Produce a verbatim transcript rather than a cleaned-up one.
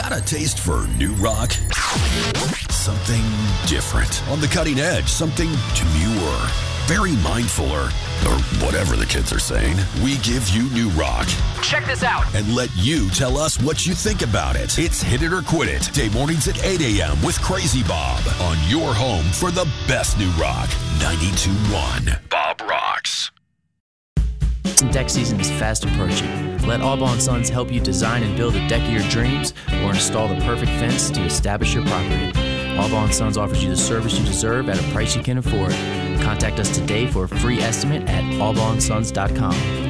Got a taste for new rock? Something different. On the cutting edge, something demure. Very mindful, or, or whatever the kids are saying. We give you new rock. Check this out. And let you tell us what you think about it. It's Hit It or Quit It. Day mornings at eight a.m. with Crazy Bob. On your home for the best new rock. ninety-two point one Bob Rocks. Deck season is fast approaching. Let Albaugh Sons help you design and build a deck of your dreams or install the perfect fence to establish your property. Albaugh Sons offers you the service you deserve at a price you can afford. Contact us today for a free estimate at albaugh sons dot com.